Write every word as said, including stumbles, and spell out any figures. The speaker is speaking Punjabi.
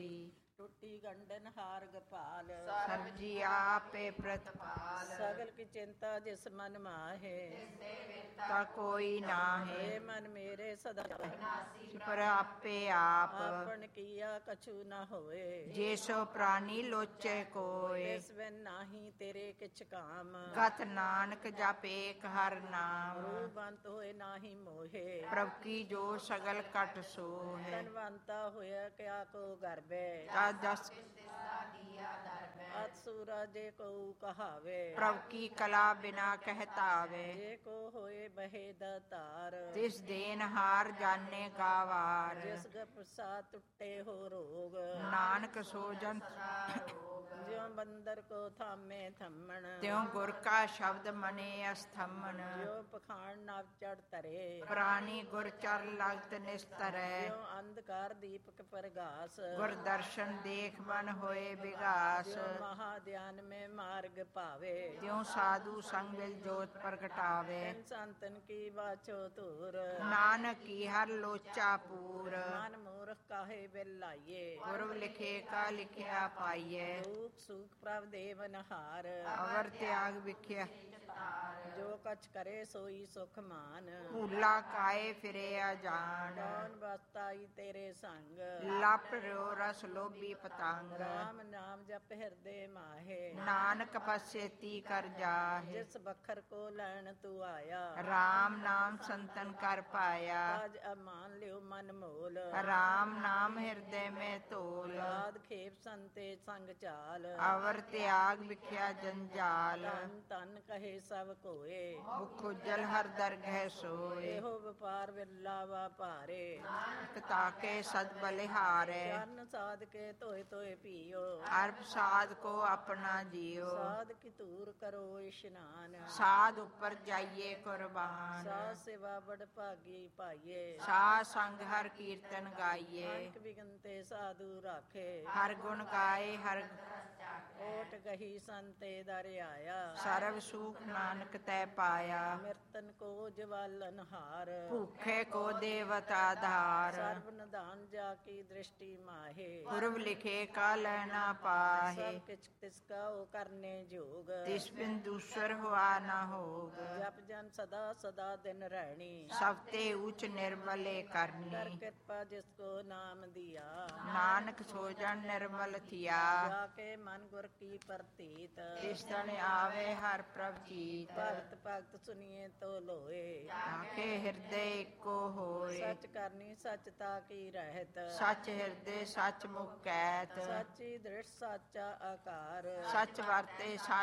ਰੋਟੀ। ਟੁੱਟੀ ਗੰਢਨ ਹਾਰ ਗੋਪਾਲ, ਸਰਜੀ ਆਪੇ ਪ੍ਰਤਪਾਲ। ਸਗਲ ਕੀ ਚਿੰਤਾ ਜਿਸ ਮਨ ਮਾਹੇ, ਤਾ ਕੋਈ ਨਾਹੇ। ਏ ਮਨ ਮੇਰੇ ਸਦਾ ਪਰ ਆਪੇ ਆਪ, ਆਪਨ ਕੀਆ ਕਛੂ ਨਾ ਹੋਏ। ਜੇ ਸੋ ਪ੍ਰਾਨੀ ਲੋਚੇ ਕੋਏ, ਤਿਸ ਬਿਨ ਨਾਹੀ ਤੇਰੇ ਕਿਛ ਕਾਮ। ਗਤ ਨਾਨਕ ਜਪ ਏਕ ਹਰ ਨਾਮ। ਰੂਪਵੰਤ ਹੋਏ ਨਾਹੀ ਮੋਹੇ, ਪ੍ਰਭ ਕੀ ਜੋ ਸਗਲ ਕਟ ਸੋਹੇ। ਧਨਵੰਤਾ ਹੋਇਆ ਕਿਆ ਕੋ ਗਰਬੇ, ਦਸ ਅਤ ਸੂਰਜੇ ਕੋ ਕਹਾਵੇ। ਪ੍ਰਭ ਕੀ ਕਲਾ ਬਿਨਾ ਕਹਿਤਾਵੇ, ਜੇ ਕੋ ਹੋਏ ਬਹੇ ਦਾਤਾਰ। ਤਿਸ ਦੇਨ ਹਾਰ ਜਾਣੇ ਗਾਵਾਰ। ਜਿਸ ਗਪ ਸਾ ਟੁੱਟੇ ਹੋ ਰੋਗ, ਨਾਨਕ ਸੋ ਜਨ ਜਿਉ ਬੰਦਰ ਕੋ ਥਾਮੇ ਥੰਮਣ। ਤਿਉ ਗੁਰ ਕਾ ਸ਼ਬਦ ਮਨੇ ਅਸਥਮਨ। ਜਿਉ ਪਖਾਣ ਨਵ ਚੜ ਤਰੇ, ਪ੍ਰਾਨੀ ਗੁਰ ਚਰ ਲਗਤ ਨਿਸਤਰੈ। ਜਿਉ ਅੰਧਕਾਰ ਦੀਪਕ ਪ੍ਰਗਾਸ, ਗੁਰ ਦਰਸ਼ਨ ਦੇਖ ਮਨ ਹੋਏ ਵਿਗਾਸ। ਜਿਉ ਮਹਾਧਿਆਨ ਮੈਂ ਮਾਰਗ ਭਾਵੇ, ਤਿਉ ਸਾਧੂ ਸੰਗ ਵਿਲ ਜੋਤ ਪ੍ਰਗਟਾਵੇ। ਤਿਨ ਸੰਤਨ ਕੀ ਬਾਛੋ ਧੂਰ, ਨਾਨਕ ਕੀ ਹਰ ਲੋਚਾ ਪੂਰ। ਮਨ ਮੂਰਖ ਕਾਹੇ ਬਿਲ ਲਾਈਏ, ਗੁਰਵ ਲਿਖੇ ਕਾ ਲਿਖਿਆ ਪਾਈਐ। ਦੁਖ ਸੁਖ ਪ੍ਰਭ ਦੇਵਨਹਾਰ। ਅਵਰ ਤਿਆਗ ਵਿਖਿਆ ਜੋ ਕਛ ਕਰੇ ਸੋਈ ਸੁਖ ਮਾਨ। ਭੂਲਾ ਕਾਏ ਫਿਰੇ ਅਜਾਨ। ਕੌਣ ਬਸਤਾਈ ਤੇਰੇ ਸੰਗ, ਲਪ ਰਿਓ ਰਸ ਲੋਭੀ ਪਤੰਗ। ਰਾਮ ਨਾਮ ਜਪ ਹਿਰਦੇ ਮਾਹੇ, ਨਾਨਕ ਪਛੇਤੀ ਕਰ ਜਾਹੇ। ਜਿਸ ਬਖਰ ਕੋ ਲੈਣ ਤੂੰ ਆਇਆ, ਰਾਮ ਨਾਮ ਸੰਤਨ ਕਰ ਪਾਇਆ। ਅਜ ਅਮਾਨ ਲਿਓ ਮਨ ਮੋਲ। ਰਾਮ ਨਾਮ ਹਿਰਦੇ ਮੈਂ ਧੋਲ। ਆਦ ਖੇਪ ਸੰਤੇ ਸੰਗ ਚਾਲ, ਅਵਰ ਤਿਆਗ ਵਿਖਿਆ ਜੰਜਾਲ। ਧਨ ਧਨ ਕਹੇ ਸਭ ਕੋਏ, ਮੁਖ ਉਜਲ ਹਰ ਦਰਗਹਿ ਸੋਏ। ਇਹੋ ਵਪਾਰ ਵਿਰਲਾ ਵਾ ਭਾਰੇ। ਤਾਕੇ ਸਦ ਬਲਿਹਾਰੇ। ਚਰਨ ਸਾਧ ਕੇ ਧੋਏ ਧੋਏ ਪੀਓ, ਅਰਪ ਸਾਧ ਕੋ ਆਪਣਾ ਜੀਓ। ਸਾਧ ਕੀ ਧੂਰ ਕਰੋ ਇਸ਼ਨਾਨ। ਸਾਧ ਉੱਪਰ ਜਾਈਏ ਕੁਰਬਾਨ। ਸਾਧ ਸੇਵਾ ਬੜ ਭਾਗੀ ਪਾਈਏ, ਸਾਧ ਸੰਗ ਹਰ ਕੀਰਤਨ ਗਾਈਏ। ਅਨਕ ਵਿਗਨ ਤੇ ਸਾਧੂ ਰਾਖੇ। ਹਰ ਗੁਣ ਗਾਏ ਹਰ ਓਟ ਗਹੀ ਸੰਤੇ ਦਰ ਆਇਆ, ਸਰਬ ਸੁਖ ਨਾਨਕ ਤੈ ਪਾਇਆ। ਮਿਰਤਨ ਕੋ ਜਵਾਲਨ ਹਾਰ, ਭੂਖੇ ਕੋ ਦੇਵਤ ਆਧਾਰ। ਸਰਬ ਨਿਧਾਨ ਜਾ ਕੀ ਦ੍ਰਿਸ਼ਟੀ ਮਾਹੇ। ਗੁਰਵ ਲਿਖੇ ਕਾ ਲੈਣਾ ਪਾਹੇ। ਸਭ ਕਿਛ ਤਿਸ ਕਾ ਉਹ ਕਰਨੇ ਜੋਗ, ਤਿਸ ਬਿਨ ਦੂਸਰ ਹੁਆ ਨਾ ਹੋਗ। ਜਪ ਜਨ ਸਦਾ ਸਦਾ ਦਿਨ ਰਹਿਣੀ, ਸਭ ਤੇ ਉੱਚ ਨਿਰਮਲੇ ਕਰ ਕਰਨੀ। ਕਿਰਪਾ ਜਿਸ ਕੋ ਨਾਮ ਦਿਆ, ਨਾਨਕ ਸੋ ਜਨ ਨਿਰਮਲ ਥਿਆ। ਜਾ ਕੇ ਮਨ ਗੁਰ ਕੀ ਪ੍ਰਤੀਤ। ਤਿਸ ਤਨ ਆਵੇ ਹਰ ਪ੍ਰਭ ਜੀਤ। ਭਗਤ ਭਗਤ ਸੁਨੀਏ ਤੋ ਲੋਏ, ਆਖੇ ਹਿਰਦੇ ਇੱਕੋ ਹੋਏ। ਸੱਚ ਕਰਨੀ ਸੱਚ ਤਾ ਕੀ ਰਹਿਤ। ਸੱਚ ਹਿਰਦੇ ਸੱਚ ਮੁਖ ਕਹਿਤ। ਸੱਚੀ ਦ੍ਰਿੜ ਸਾਚਾ ਆਕਾਰ, ਸੱਚ ਵਰਤੇ ਸੱਚ